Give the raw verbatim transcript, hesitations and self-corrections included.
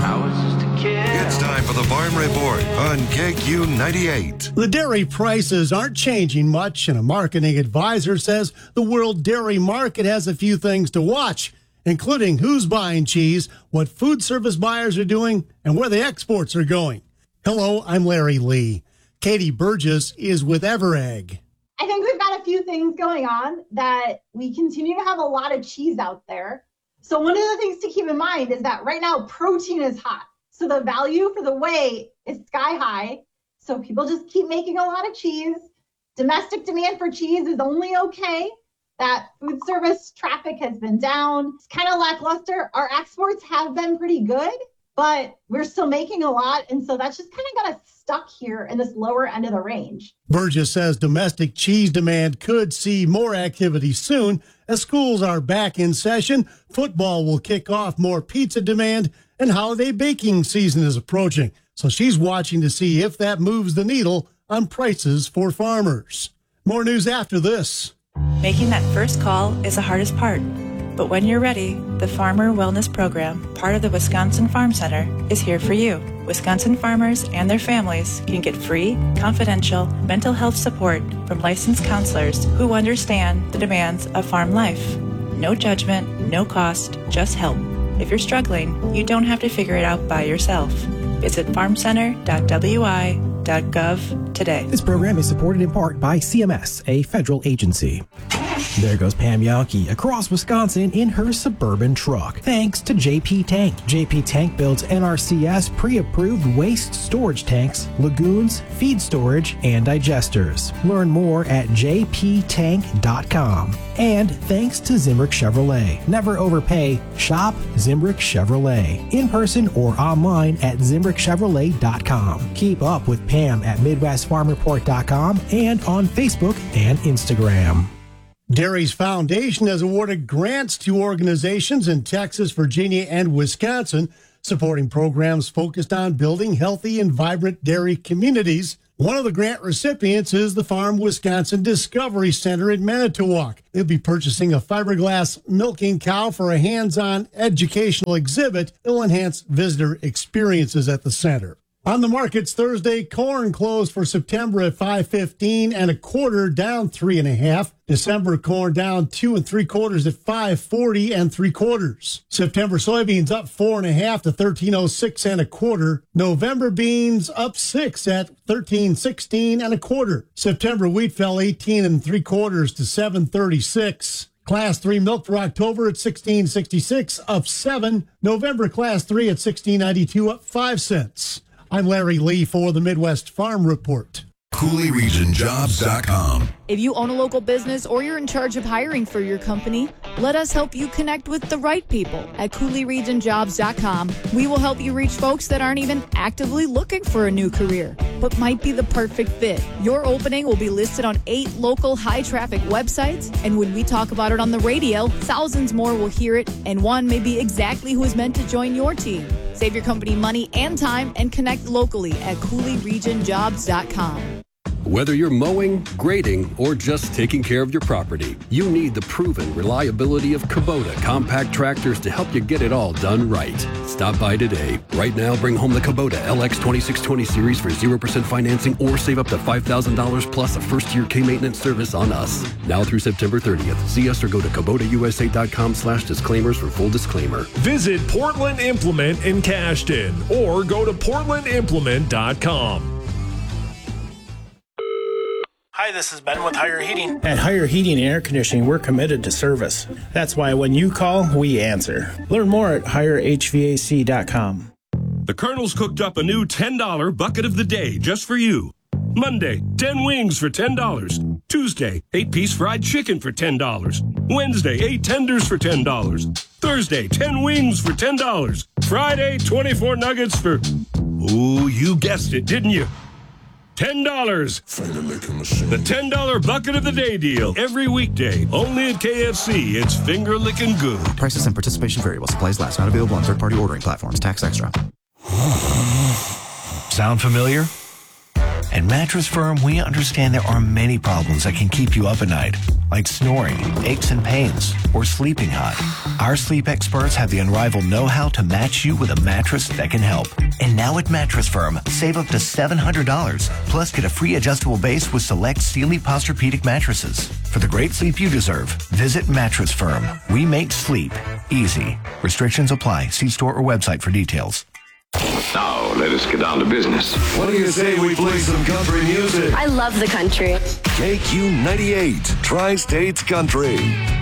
I was just a kid. It's time for the Farm Report on K Q ninety-eight. The dairy prices aren't changing much, and a marketing advisor says the World Dairy Market has a few things to watch, including who's buying cheese, what food service buyers are doing, and where the exports are going. Hello, I'm Larry Lee. Katie Burgess is with Everegg. I think we've got a few things going on that we continue to have a lot of cheese out there. So one of the things to keep in mind is that right now protein is hot. So the value for the whey is sky high. So people just keep making a lot of cheese. Domestic demand for cheese is only okay. That food service traffic has been down. It's kind of lackluster. Our exports have been pretty good, but we're still making a lot. And so that's just kind of got us stuck here in this lower end of the range. Burgess says domestic cheese demand could see more activity soon as schools are back in session. Football will kick off more pizza demand, and holiday baking season is approaching. So she's watching to see if that moves the needle on prices for farmers. More news after this. Making that first call is the hardest part. But when you're ready, the Farmer Wellness Program, part of the Wisconsin Farm Center, is here for you. Wisconsin farmers and their families can get free, confidential mental health support from licensed counselors who understand the demands of farm life. No judgment, no cost, just help. If you're struggling, you don't have to figure it out by yourself. Visit farm center dot w i dot gov today. This program is supported in part by C M S, a federal agency. There goes Pam Yonke across Wisconsin in her Suburban truck. Thanks to J P Tank. J P Tank builds N R C S pre-approved waste storage tanks, lagoons, feed storage, and digesters. Learn more at j p tank dot com. And thanks to Zimbrick Chevrolet. Never overpay. Shop Zimbrick Chevrolet. In person or online at zimbrick chevrolet dot com. Keep up with Pam at midwest farm report dot com and on Facebook and Instagram. Dairies Foundation has awarded grants to organizations in Texas, Virginia, and Wisconsin, supporting programs focused on building healthy and vibrant dairy communities. One of the grant recipients is the Farm Wisconsin Discovery Center in Manitowoc. They'll be purchasing a fiberglass milking cow for a hands-on educational exhibit that will enhance visitor experiences at the center. On the markets Thursday, corn closed for September at five fifteen and a quarter, down three and a half. December corn down two and three quarters at five forty and three quarters. September soybeans up four and a half to thirteen oh six and a quarter. November beans up six at thirteen sixteen and a quarter. September wheat fell eighteen and three quarters to seven thirty-six. Class three milk for October at sixteen sixty-six, up seven. November Class three at sixteen ninety-two, up five cents. I'm Larry Lee for the Midwest Farm Report. Cooley Region Jobs dot com. If you own a local business or you're in charge of hiring for your company, let us help you connect with the right people at Cooley Region Jobs dot com. We will help you reach folks that aren't even actively looking for a new career, but might be the perfect fit. Your opening will be listed on eight local high-traffic websites, and when we talk about it on the radio, thousands more will hear it, and one may be exactly who is meant to join your team. Save your company money and time and connect locally at Cooley Region Jobs dot com. Whether you're mowing, grading, or just taking care of your property, you need the proven reliability of Kubota compact tractors to help you get it all done right. Stop by today. Right now, bring home the Kubota L X twenty-six twenty series for zero percent financing or save up to five thousand dollars plus a first-year K-maintenance service on us. Now through September thirtieth. See us or go to Kubota U S A dot com slash disclaimers for full disclaimer. Visit Portland Implement in Cashton or go to portland implement dot com. Hi, this is Ben with Higher Heating. At Higher Heating and Air Conditioning, we're committed to service. That's why when you call, we answer. Learn more at higher h v a c dot com. The Colonel's cooked up a new ten dollar bucket of the day just for you. Monday, ten wings for ten dollars. Tuesday, eight piece fried chicken for ten dollars. Wednesday, eight tenders for ten dollars. Thursday, ten wings for ten dollars. Friday, twenty-four nuggets for... Ooh, you guessed it, didn't you? ten dollars. The ten dollar bucket of the day deal. Every weekday. Only at K F C. It's finger licking good. Prices and participation vary while supplies last. Not available on third-party ordering platforms. Tax extra. Sound familiar? At Mattress Firm, we understand there are many problems that can keep you up at night, like snoring, aches and pains, or sleeping hot. Our sleep experts have the unrivaled know-how to match you with a mattress that can help. And now at Mattress Firm, save up to seven hundred dollars, plus get a free adjustable base with select Sealy Posturepedic mattresses. For the great sleep you deserve, visit Mattress Firm. We make sleep easy. Restrictions apply. See store or website for details. Now, let us get down to business. What do you say we play some country music? I love the country. K Q ninety-eight, Tri-States Country.